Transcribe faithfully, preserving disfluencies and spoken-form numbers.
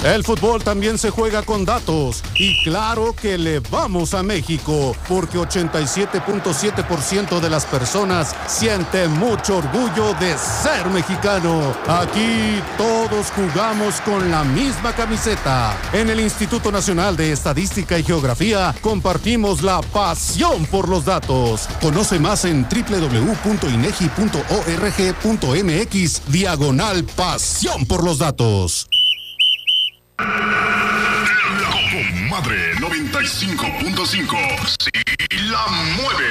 El fútbol también se juega con datos y claro que le vamos a México porque ochenta y siete punto siete por ciento de las personas siente mucho orgullo de ser mexicano. Aquí todos jugamos con la misma camiseta. En el Instituto Nacional de Estadística y Geografía compartimos la pasión por los datos. Conoce más en doble u doble u doble u punto inegi punto org punto mx diagonal pasión por los datos. La Comadre noventa y cinco punto cinco. Sí, la mueve.